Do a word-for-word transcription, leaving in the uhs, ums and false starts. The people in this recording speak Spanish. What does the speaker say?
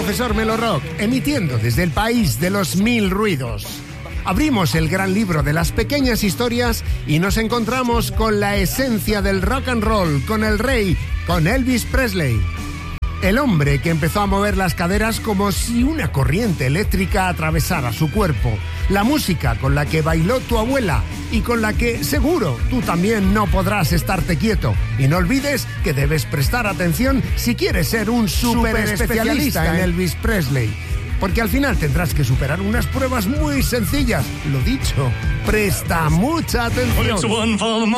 profesor Melo Rock, emitiendo desde el país de los mil ruidos. Abrimos el gran libro de las pequeñas historias y nos encontramos con la esencia del rock and roll, con el rey, con Elvis Presley. El hombre que empezó a mover las caderas como si una corriente eléctrica atravesara su cuerpo. La música con la que bailó tu abuela y con la que seguro tú también no podrás estarte quieto. Y no olvides que debes prestar atención si quieres ser un súper especialista en Elvis Presley. Porque al final tendrás que superar unas pruebas muy sencillas. Lo dicho, presta mucha atención.